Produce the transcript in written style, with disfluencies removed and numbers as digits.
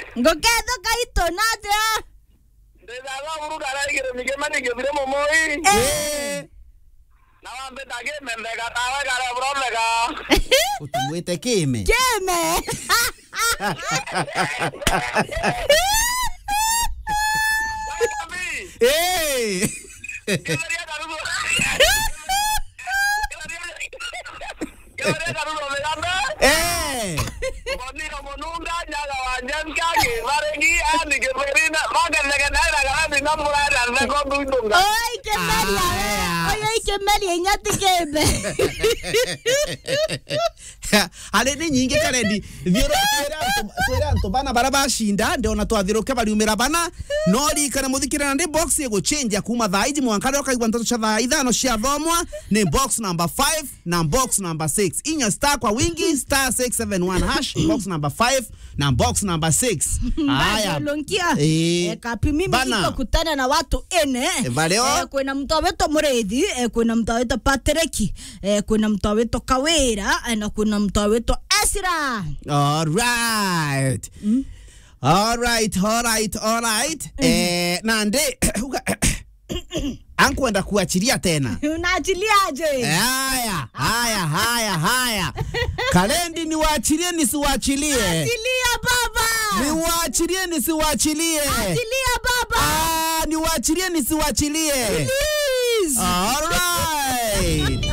Ngokedo kaito natia. Ndeza uru kara igere mikemani gebire momoi. Na wambe tage mendega tawa kara bromega. Utumwite kime. Kime. Eh. Kemeria karudo. Kemeria karudo meganda. Bonito monunda nyaga wanjanka ke varegi ani ke perina maga na gara na murada na kondunga. Oi Kemeria. Oi Kemeria nyati kebe. Ale ni nyingi karendi. Twera ntobana baraba shinda ndio na twathiruke bariumira bana nori kana muthikira ndi box yego change kuma thaiji mwankare okaigwa ntoto cha thaithano cia thomwa ni box number 5 na box number 6 inya star kwa wingi star 671 hash box number 5 na box number 6 haya lonkia kapimi mimi kutana na watu ene kuna mtu wetu Mureithi kuna mtu wetu Patrick kuna mtu wetu Kawira na kuna mtu wetu Esra. All right. Nande ankwenda kuachilia tena. Unaachiliaje? Haya. Kalendi niwaachilie nisiwaachilie? Achilia baba. Niwaachilie nisiwaachilie? Achilia baba. Niwaachilie nisiwaachilie? Please. All right.